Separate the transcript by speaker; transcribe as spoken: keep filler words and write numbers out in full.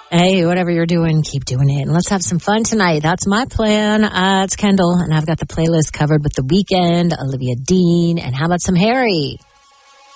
Speaker 1: Hey, whatever you're doing, keep doing it. And let's have some fun tonight. That's my plan. Uh, it's Kendall, and I've got the playlist covered with The Weeknd, Olivia Dean, and how about some Harry?